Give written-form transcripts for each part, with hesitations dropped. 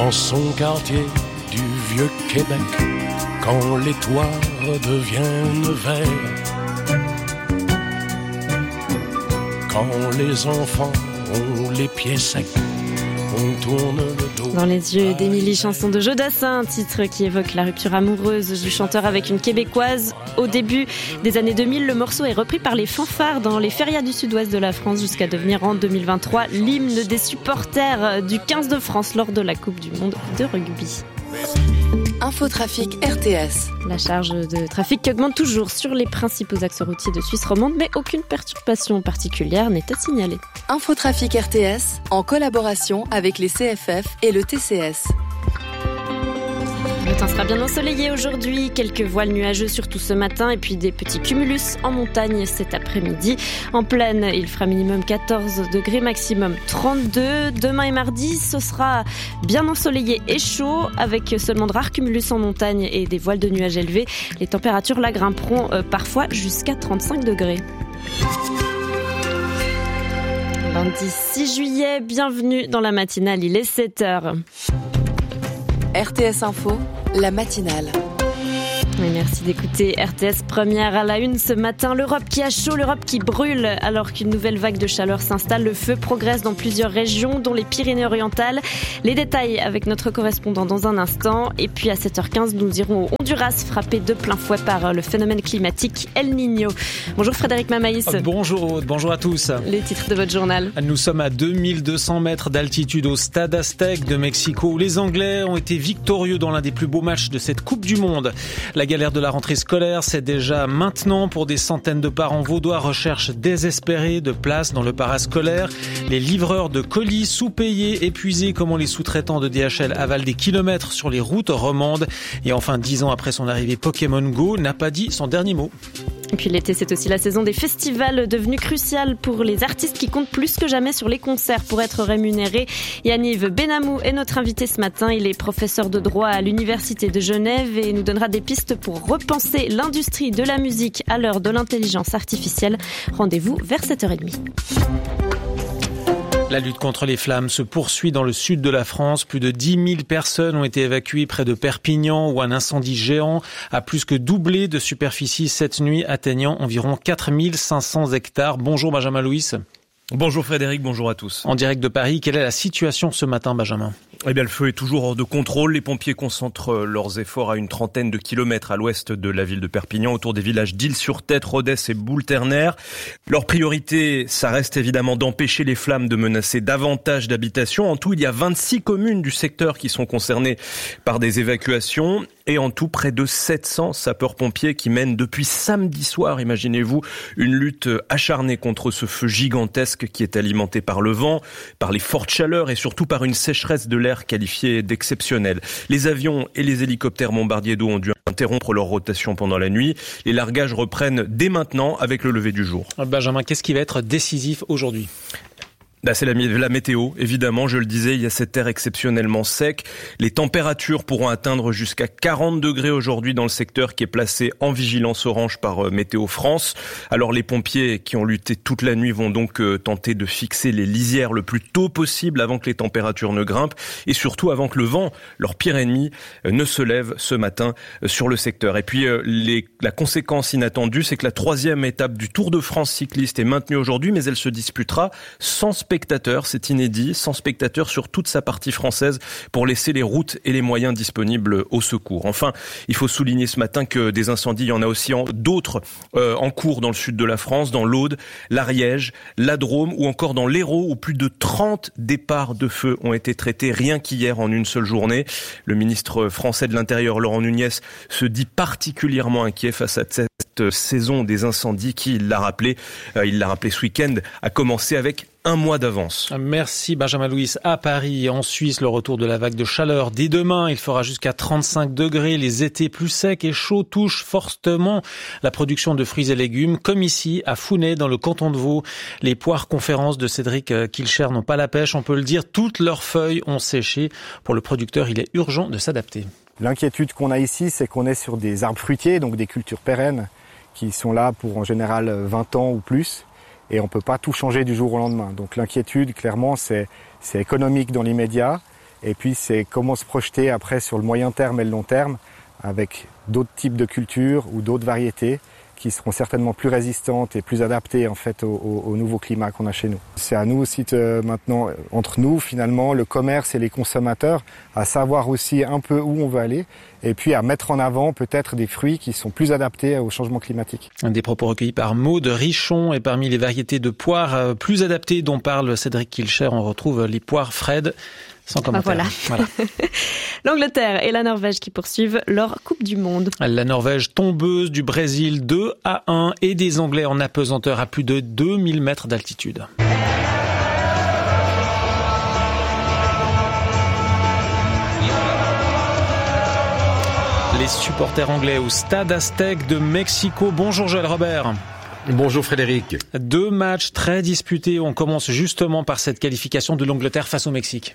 Dans son quartier du vieux Québec, quand les toits redeviennent verts, quand les enfants ont les pieds secs, on tourne le dos. Dans les yeux d'Émilie, chanson de Jodassin, un titre qui évoque la rupture amoureuse du chanteur avec une Québécoise. Au début des années 2000, le morceau est repris par les fanfares dans les férias du sud-ouest de la France jusqu'à devenir en 2023 l'hymne des supporters du 15 de France lors de la Coupe du Monde de rugby. Infotrafic RTS. La charge de trafic qui augmente toujours sur les principaux axes routiers de Suisse romande, mais aucune perturbation particulière n'est à signaler. Infotrafic RTS, en collaboration avec les CFF et le TCS. Le temps sera bien ensoleillé aujourd'hui, quelques voiles nuageux surtout ce matin et puis des petits cumulus en montagne cet après-midi. En plaine, il fera minimum 14 degrés, maximum 32. Demain et mardi, ce sera bien ensoleillé et chaud avec seulement de rares cumulus en montagne et des voiles de nuages élevés. Les températures là grimperont parfois jusqu'à 35 degrés. Lundi 6 juillet, bienvenue dans la matinale, il est 7h. RTS Info, la matinale. Et merci d'écouter RTS Première à la une ce matin. L'Europe qui a chaud, l'Europe qui brûle. Alors qu'une nouvelle vague de chaleur s'installe, le feu progresse dans plusieurs régions, dont les Pyrénées-Orientales. Les détails avec notre correspondant dans un instant. Et puis à 7h15, nous irons au Honduras, frappé de plein fouet par le phénomène climatique El Niño. Bonjour Frédéric Mamaïs. Bonjour à tous. Les titres de votre journal. Nous sommes à 2200 mètres d'altitude au Stade Aztec de Mexico, où les Anglais ont été victorieux dans l'un des plus beaux matchs de cette Coupe du Monde. La galère de la rentrée scolaire, c'est déjà maintenant pour des centaines de parents vaudois recherchent désespérés de places dans le parascolaire. Les livreurs de colis sous-payés, épuisés, comment les sous-traitants de DHL avalent des kilomètres sur les routes romandes. Et enfin, 10 ans après son arrivée, Pokémon Go n'a pas dit son dernier mot. Et puis l'été, c'est aussi la saison des festivals, devenue cruciale pour les artistes qui comptent plus que jamais sur les concerts pour être rémunérés. Yaniv Benamou est notre invité ce matin. Il est professeur de droit à l'Université de Genève et nous donnera des pistes pour repenser l'industrie de la musique à l'heure de l'intelligence artificielle. Rendez-vous vers 7h30. La lutte contre les flammes se poursuit dans le sud de la France. Plus de 10 000 personnes ont été évacuées près de Perpignan où un incendie géant a plus que doublé de superficie cette nuit, atteignant environ 4 500 hectares. Bonjour Benjamin Louis. Bonjour Frédéric, bonjour à tous. En direct de Paris, quelle est la situation ce matin, Benjamin ? Eh bien, le feu est toujours hors de contrôle. Les pompiers concentrent leurs efforts à une trentaine de kilomètres à l'ouest de la ville de Perpignan, autour des villages d'Isle-sur-Tête, Rodez et Boule-Ternaire. Leur priorité, ça reste évidemment d'empêcher les flammes de menacer davantage d'habitations. En tout, il y a 26 communes du secteur qui sont concernées par des évacuations. Et en tout, près de 700 sapeurs-pompiers qui mènent depuis samedi soir, imaginez-vous, une lutte acharnée contre ce feu gigantesque qui est alimenté par le vent, par les fortes chaleurs et surtout par une sécheresse de l'air qualifiée d'exceptionnelle. Les avions et les hélicoptères bombardiers d'eau ont dû interrompre leur rotation pendant la nuit. Les largages reprennent dès maintenant avec le lever du jour. Benjamin, qu'est-ce qui va être décisif aujourd'hui ? C'est la météo, évidemment, je le disais, il y a cet air exceptionnellement sec. Les températures pourront atteindre jusqu'à 40 degrés aujourd'hui dans le secteur qui est placé en vigilance orange par Météo France. Alors les pompiers qui ont lutté toute la nuit vont donc tenter de fixer les lisières le plus tôt possible avant que les températures ne grimpent et surtout avant que le vent, leur pire ennemi, ne se lève ce matin sur le secteur. Et puis la conséquence inattendue, c'est que la 3e étape du Tour de France cycliste est maintenue aujourd'hui, mais elle se disputera sans spectateurs, c'est inédit, sans spectateurs sur toute sa partie française pour laisser les routes et les moyens disponibles au secours. Enfin, il faut souligner ce matin que des incendies, il y en a aussi d'autres en cours dans le sud de la France, dans l'Aude, l'Ariège, la Drôme ou encore dans l'Hérault où plus de 30 départs de feu ont été traités rien qu'hier en une seule journée. Le ministre français de l'Intérieur, Laurent Nunez, se dit particulièrement inquiet face à cette saison des incendies qui, il l'a rappelé ce week-end, a commencé avec un mois d'avance. Merci Benjamin Louis. À Paris, en Suisse, le retour de la vague de chaleur. Dès demain, il fera jusqu'à 35 degrés. Les étés plus secs et chauds touchent fortement la production de fruits et légumes, comme ici, à Founet, dans le canton de Vaud. Les poires conférences de Cédric Kilcher n'ont pas la pêche, on peut le dire. Toutes leurs feuilles ont séché. Pour le producteur, il est urgent de s'adapter. L'inquiétude qu'on a ici, c'est qu'on est sur des arbres fruitiers, donc des cultures pérennes, qui sont là pour en général 20 ans ou plus. Et on ne peut pas tout changer du jour au lendemain. Donc l'inquiétude, clairement, c'est économique dans l'immédiat. Et puis c'est comment se projeter après sur le moyen terme et le long terme avec d'autres types de cultures ou d'autres variétés qui seront certainement plus résistantes et plus adaptées en fait au nouveau climat qu'on a chez nous. C'est à nous aussi maintenant, entre nous finalement, le commerce et les consommateurs, à savoir aussi un peu où on veut aller et puis à mettre en avant peut-être des fruits qui sont plus adaptés au changement climatique. Des propos recueillis par Maud Richon et parmi les variétés de poires plus adaptées dont parle Cédric Kilcher, on retrouve les poires Fred. Sans commentaire. Voilà. L'Angleterre et la Norvège qui poursuivent leur Coupe du Monde. La Norvège tombeuse du Brésil 2-1 et des Anglais en apesanteur à plus de 2000 mètres d'altitude. Les supporters anglais au Stade Aztec de Mexico. Bonjour Joël Robert. Bonjour Frédéric. 2 matchs très disputés. On commence justement par cette qualification de l'Angleterre face au Mexique.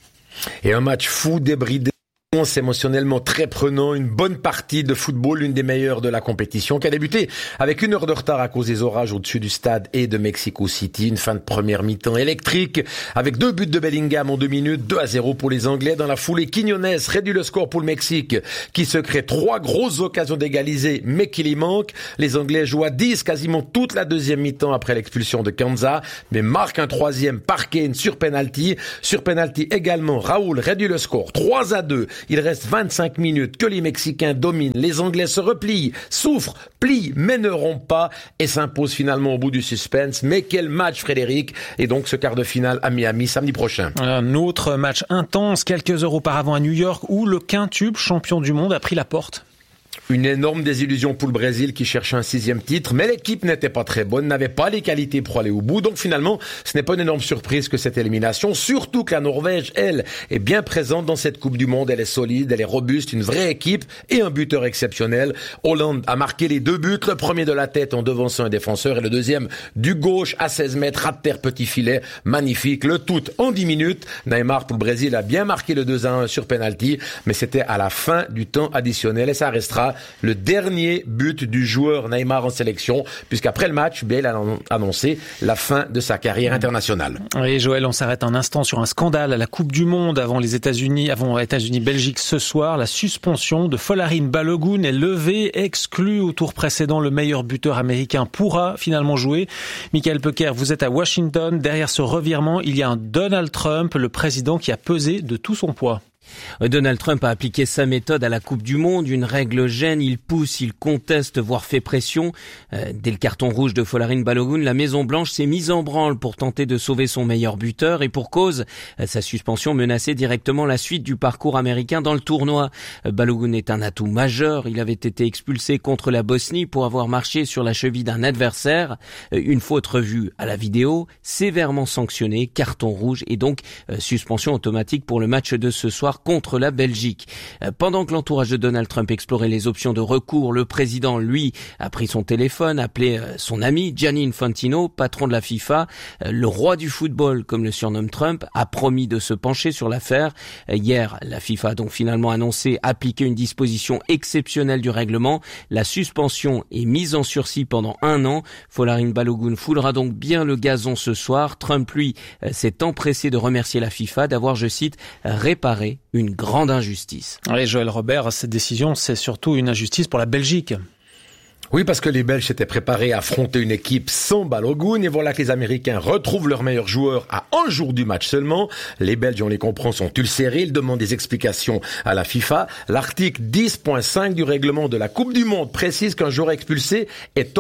Et un match fou, débridé, émotionnellement très prenant, une bonne partie de football, l'une des meilleures de la compétition, qui a débuté avec 1 heure de retard à cause des orages au-dessus du stade et de Mexico City. Une fin de première mi-temps électrique, avec 2 buts de Bellingham en 2 minutes, 2-0 pour les Anglais. Dans la foulée, Quiñones réduit le score pour le Mexique, qui se crée 3 grosses occasions d'égaliser, mais qui y manque. Les Anglais jouent à 10 quasiment toute la deuxième mi-temps après l'expulsion de Kanza, mais marquent un 3e par Kane sur penalty. Sur penalty également, Raúl réduit le score 3-2. Il reste 25 minutes que les Mexicains dominent. Les Anglais se replient, souffrent, plient, mais ne rompent pas et s'imposent finalement au bout du suspense. Mais quel match, Frédéric! Et donc ce quart de finale à Miami samedi prochain. Un autre match intense quelques heures auparavant à New York où le quintuple champion du monde a pris la porte. Une énorme désillusion pour le Brésil qui cherchait un 6e titre, mais l'équipe n'était pas très bonne, n'avait pas les qualités pour aller au bout. Donc finalement, ce n'est pas une énorme surprise que cette élimination, surtout que la Norvège, elle, est bien présente dans cette Coupe du Monde. Elle est solide, elle est robuste, une vraie équipe et un buteur exceptionnel. Hollande a marqué les 2 buts, le premier de la tête en devançant un défenseur et le deuxième du gauche à 16 mètres, ras de terre, petit filet, magnifique. Le tout en 10 minutes. Neymar pour le Brésil a bien marqué le 2-1 sur penalty, mais c'était à la fin du temps additionnel et ça restera le dernier but du joueur Neymar en sélection, puisqu'après le match, il a annoncé la fin de sa carrière internationale. Et Joël, on s'arrête un instant sur un scandale à la Coupe du Monde avant États-Unis-Belgique ce soir. La suspension de Folarin Balogun est levée, exclu au tour précédent. Le meilleur buteur américain pourra finalement jouer. Michael Pecker, vous êtes à Washington. Derrière ce revirement, il y a un Donald Trump, le président qui a pesé de tout son poids. Donald Trump a appliqué sa méthode à la Coupe du Monde. Une règle gêne, il pousse, il conteste, voire fait pression. Dès le carton rouge de Folarin Balogun, la Maison-Blanche s'est mise en branle pour tenter de sauver son meilleur buteur. Et pour cause, sa suspension menaçait directement la suite du parcours américain dans le tournoi. Balogun est un atout majeur. Il avait été expulsé contre la Bosnie pour avoir marché sur la cheville d'un adversaire. Une faute revue à la vidéo, sévèrement sanctionnée, carton rouge et donc suspension automatique pour le match de ce soir contre la Belgique. Pendant que l'entourage de Donald Trump explorait les options de recours, le président, lui, a pris son téléphone, appelé son ami Gianni Infantino, patron de la FIFA. Le roi du football, comme le surnomme Trump, a promis de se pencher sur l'affaire. Hier, la FIFA a donc finalement annoncé appliquer une disposition exceptionnelle du règlement. La suspension est mise en sursis pendant 1 an. Folarin Balogun foulera donc bien le gazon ce soir. Trump, lui, s'est empressé de remercier la FIFA d'avoir, je cite, réparé une grande injustice. Allez, Joël Robert, cette décision, c'est surtout une injustice pour la Belgique. Oui, parce que les Belges s'étaient préparés à affronter une équipe sans Balogun et voilà que les Américains retrouvent leur meilleur joueur à 1 jour du match seulement. Les Belges, on les comprend, sont ulcérés. Ils demandent des explications à la FIFA. L'article 10.5 du règlement de la Coupe du Monde précise qu'un joueur expulsé est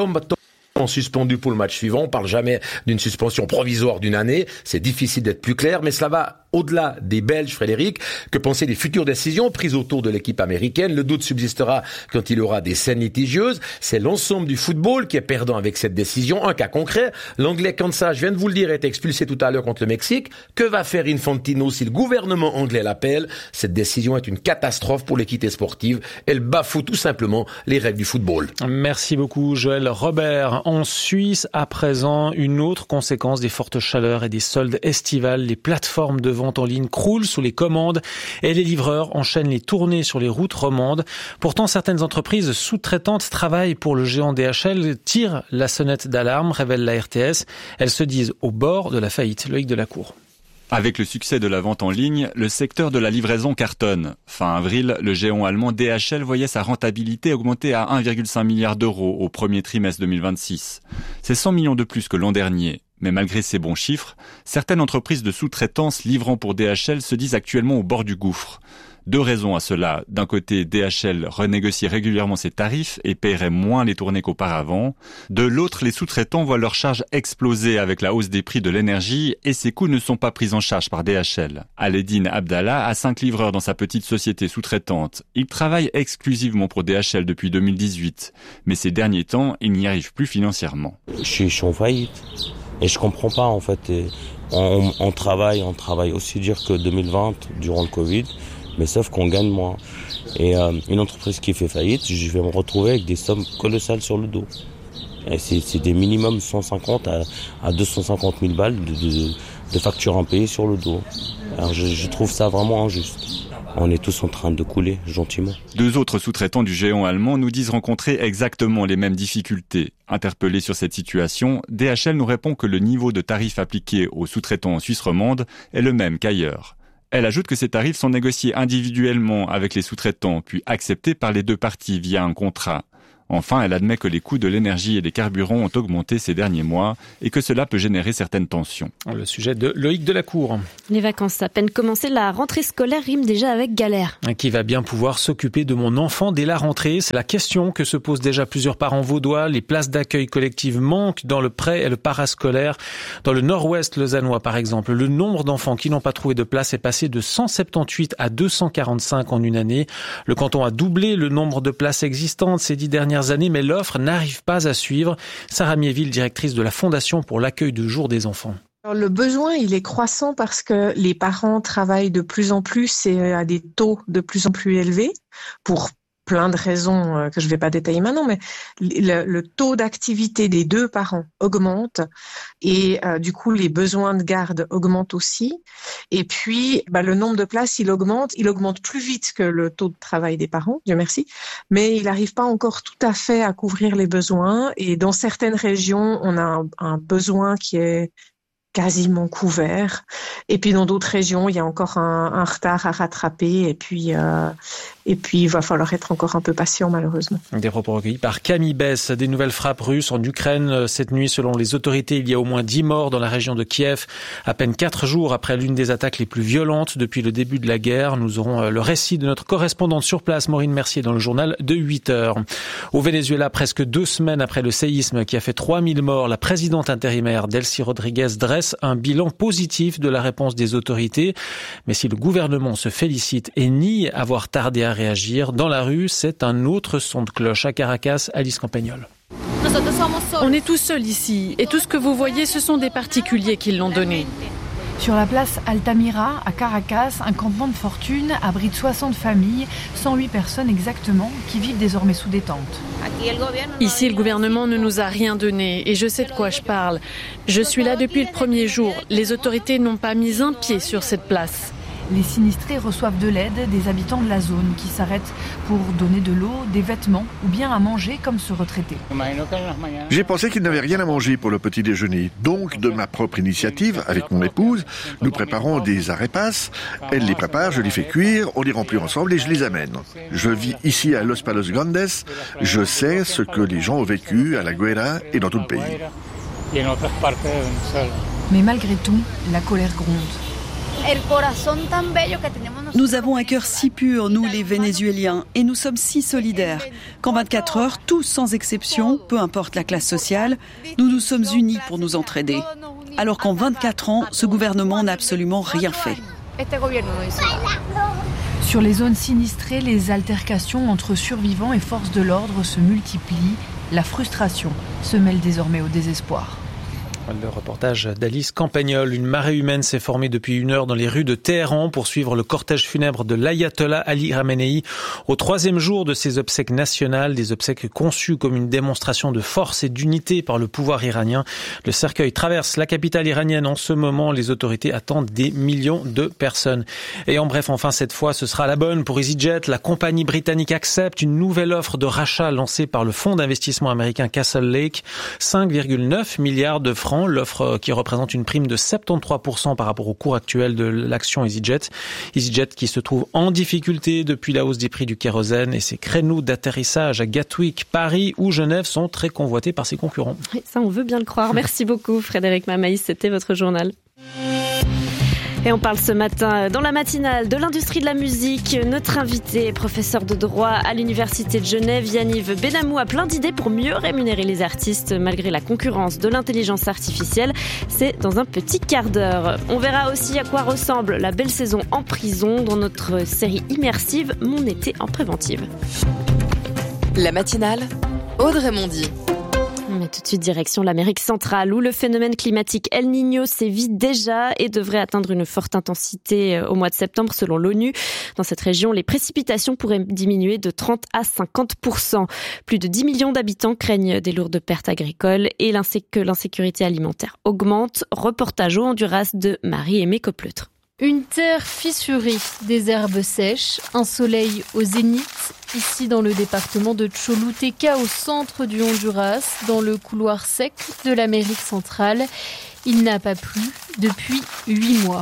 suspendu pour le match suivant. On parle jamais d'une suspension provisoire d'1 année. C'est difficile d'être plus clair, mais cela va au-delà des Belges, Frédéric. Que penser des futures décisions prises autour de l'équipe américaine? Le doute subsistera quand il y aura des scènes litigieuses. C'est l'ensemble du football qui est perdant avec cette décision. Un cas concret, l'Anglais Kansas, je viens de vous le dire, est expulsé tout à l'heure contre le Mexique. Que va faire Infantino si le gouvernement anglais l'appelle? Cette décision est une catastrophe pour l'équité sportive. Elle bafoue tout simplement les règles du football. Merci beaucoup, Joël Robert. En Suisse, à présent, une autre conséquence des fortes chaleurs et des soldes estivales. Les plateformes de vente en ligne croulent sous les commandes et les livreurs enchaînent les tournées sur les routes romandes. Pourtant, certaines entreprises sous-traitantes travaillent pour le géant DHL, tirent la sonnette d'alarme, révèle la RTS. Elles se disent au bord de la faillite. Loïc Delacour. Avec le succès de la vente en ligne, le secteur de la livraison cartonne. Fin avril, le géant allemand DHL voyait sa rentabilité augmenter à 1,5 milliard d'euros au premier trimestre 2026. C'est 100 millions de plus que l'an dernier. Mais malgré ces bons chiffres, certaines entreprises de sous-traitance livrant pour DHL se disent actuellement au bord du gouffre. 2 raisons à cela. D'un côté, DHL renégocie régulièrement ses tarifs et paierait moins les tournées qu'auparavant. De l'autre, les sous-traitants voient leurs charges exploser avec la hausse des prix de l'énergie et ces coûts ne sont pas pris en charge par DHL. Aledine Abdallah a 5 livreurs dans sa petite société sous-traitante. Il travaille exclusivement pour DHL depuis 2018. Mais ces derniers temps, il n'y arrive plus financièrement. Je suis en faillite et je comprends pas en fait. On travaille aussi dur que 2020 durant le Covid. Mais sauf qu'on gagne moins. Et une entreprise qui fait faillite, je vais me retrouver avec des sommes colossales sur le dos. Et c'est des minimums 150 à 250 000 balles de factures impayées sur le dos. Alors je trouve ça vraiment injuste. On est tous en train de couler, gentiment. 2 autres sous-traitants du géant allemand nous disent rencontrer exactement les mêmes difficultés. Interpellés sur cette situation, DHL nous répond que le niveau de tarif appliqué aux sous-traitants en Suisse romande est le même qu'ailleurs. Elle ajoute que ces tarifs sont négociés individuellement avec les sous-traitants, puis acceptés par les 2 parties via un contrat. Enfin, elle admet que les coûts de l'énergie et des carburants ont augmenté ces derniers mois et que cela peut générer certaines tensions. Le sujet de Loïc Delacour. Les vacances à peine commencées, la rentrée scolaire rime déjà avec galère. Qui va bien pouvoir s'occuper de mon enfant dès la rentrée? C'est la question que se posent déjà plusieurs parents vaudois. Les places d'accueil collectives manquent dans le pré et le parascolaire. Dans le nord-ouest lausannois, par exemple, le nombre d'enfants qui n'ont pas trouvé de place est passé de 178 à 245 en une année. Le canton a doublé le nombre de places existantes ces 10 dernières années, mais l'offre n'arrive pas à suivre. Sarah Miéville, directrice de la Fondation pour l'accueil de jour des enfants. Alors, le besoin, il est croissant parce que les parents travaillent de plus en plus et à des taux de plus en plus élevés pour plein de raisons que je ne vais pas détailler maintenant, mais le taux d'activité des 2 parents augmente et du coup les besoins de garde augmentent aussi. Et puis le nombre de places il augmente plus vite que le taux de travail des parents, Dieu merci, mais il n'arrive pas encore tout à fait à couvrir les besoins. Et dans certaines régions, on a un besoin qui est quasiment couvert. Et puis dans d'autres régions, il y a encore un retard à rattraper. Et puis il va falloir être encore un peu patient, malheureusement. Des propos recueillis par Camille Bess. Des nouvelles frappes russes en Ukraine. Cette nuit, selon les autorités, il y a au moins 10 morts dans la région de Kiev. À peine 4 jours après l'une des attaques les plus violentes depuis le début de la guerre. Nous aurons le récit de notre correspondante sur place, Maureen Mercier, dans le journal de 8 heures. Au Venezuela, presque 2 semaines après le séisme qui a fait 3000 morts, la présidente intérimaire Delcy Rodriguez dresse un bilan positif de la réponse des autorités. Mais si le gouvernement se félicite et nie avoir tardé à réagir, dans la rue, c'est un autre son de cloche. À Caracas, Alice Campagnol. On est tout seuls ici et tout ce que vous voyez, ce sont des particuliers qui l'ont donné. Sur la place Altamira, à Caracas, un campement de fortune abrite 60 familles, 108 personnes exactement, qui vivent désormais sous des tentes. Ici, le gouvernement ne nous a rien donné et je sais de quoi je parle. Je suis là depuis le premier jour. Les autorités n'ont pas mis un pied sur cette place. Les sinistrés reçoivent de l'aide des habitants de la zone qui s'arrêtent pour donner de l'eau, des vêtements ou bien à manger comme ce retraité. J'ai pensé qu'ils n'avaient rien à manger pour le petit déjeuner. Donc, de ma propre initiative, avec mon épouse, nous préparons des arepas. Elle les prépare, je les fais cuire, on les remplit ensemble et je les amène. Je vis ici à Los Palos Grandes. Je sais ce que les gens ont vécu à la guerra et dans tout le pays. Mais malgré tout, la colère gronde. Nous avons un cœur si pur, nous les Vénézuéliens, et nous sommes si solidaires qu'en 24 heures, tous sans exception, peu importe la classe sociale, nous nous sommes unis pour nous entraider. Alors qu'en 24 ans, ce gouvernement n'a absolument rien fait. Sur les zones sinistrées, les altercations entre survivants et forces de l'ordre se multiplient. La frustration se mêle désormais au désespoir. Le reportage d'Alice Campagnol. Une marée humaine s'est formée depuis 1 heure dans les rues de Téhéran pour suivre le cortège funèbre de l'ayatollah Ali Khamenei au 3e jour de ses obsèques nationales, des obsèques conçues comme une démonstration de force et d'unité par le pouvoir iranien. Le cercueil traverse la capitale iranienne en ce moment. Les autorités attendent des millions de personnes. Et en bref, enfin, cette fois, ce sera la bonne pour EasyJet. La compagnie britannique accepte une nouvelle offre de rachat lancée par le fonds d'investissement américain Castle Lake. 5,9 milliards de francs carburant, l'offre qui représente une prime de 73% par rapport au cours actuel de l'action EasyJet. EasyJet qui se trouve en difficulté depuis la hausse des prix du kérosène et ses créneaux d'atterrissage à Gatwick, Paris ou Genève sont très convoités par ses concurrents. Et ça, on veut bien le croire. Merci beaucoup Frédéric Mamaïs, c'était votre journal. Et on parle ce matin dans la matinale de l'industrie de la musique. Notre invité, professeur de droit à l'Université de Genève, Yaniv Benamou, a plein d'idées pour mieux rémunérer les artistes malgré la concurrence de l'intelligence artificielle. C'est dans un petit quart d'heure. On verra aussi à quoi ressemble la belle saison en prison dans notre série immersive Mon été en préventive. La matinale, Audrey Mondy. Mais tout de suite, direction l'Amérique centrale, où le phénomène climatique El Niño sévit déjà et devrait atteindre une forte intensité au mois de septembre selon l'ONU. Dans cette région, les précipitations pourraient diminuer de 30 à 50%. Plus de 10 millions d'habitants craignent des lourdes pertes agricoles et que l'insécurité alimentaire augmente. Reportage au Honduras de Marie-Aimée Coppleutre. Une terre fissurée, des herbes sèches, un soleil au zénith, ici dans le département de Choluteca, au centre du Honduras, dans le couloir sec de l'Amérique centrale. Il n'a pas plu depuis 8 mois.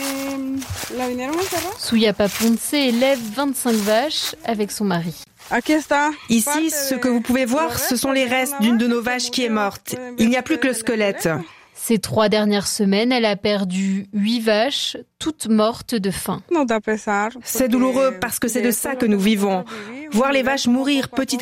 Souyapa Ponce élève 25 vaches avec son mari. Ici, ce que vous pouvez voir, ce sont les restes d'une de nos vaches qui est morte. Il n'y a plus que le squelette. Ces 3 dernières semaines, elle a perdu 8 vaches, toutes mortes de faim. C'est douloureux parce que c'est de ça que nous vivons. Voir les vaches mourir petit